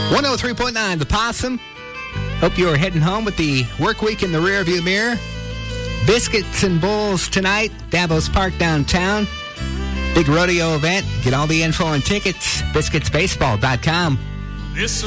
103.9 The Possum. Hope you are heading home with the work week in the rearview mirror. Biscuits and Bulls tonight, Davos Park downtown. Big rodeo event. Get all the info and tickets, biscuitsbaseball.com. This